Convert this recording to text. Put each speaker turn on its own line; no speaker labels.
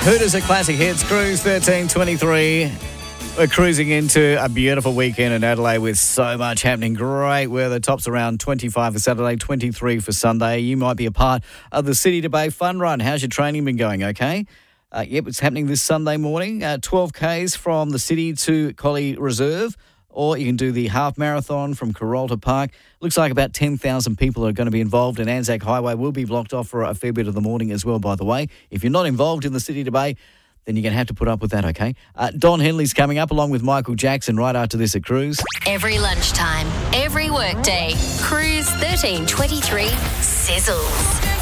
Hooters at Classic Hits, Cruise 1323. We're cruising into a beautiful weekend in Adelaide with so much happening. Great weather. Tops around 25 for Saturday, 23 for Sunday. You might be a part of the City to Bay Fun Run. How's your training been going? Okay. Yep, it's happening this Sunday morning. 12 Ks from the city to Collie Reserve. Or you can do the half marathon from Carolta Park. Looks like about 10,000 people are going to be involved, and Anzac Highway will be blocked off for a fair bit of the morning as well, by the way. If you're not involved in the City to Bay, then you're going to have to put up with that, okay? Don Henley's coming up along with Michael Jackson right after this at Cruise.
Every lunchtime, every workday, Cruise 1323 sizzles.